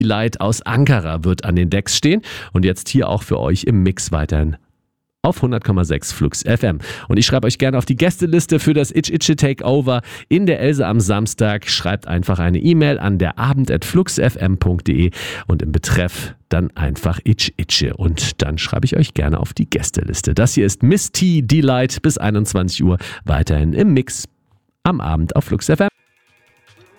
Light aus Ankara wird an den Decks stehen und jetzt hier auch für euch im Mix weiterhin auf 100,6 Flux FM. Und ich schreibe euch gerne auf die Gästeliste für das Itch Takeover in der Else am Samstag. Schreibt einfach eine E-Mail an derabend@fluxfm.de und im Betreff dann einfach Itch. Und dann schreibe ich euch gerne auf die Gästeliste. Das hier ist Miss T Delight bis 21 Uhr weiterhin im Mix am Abend auf Flux FM.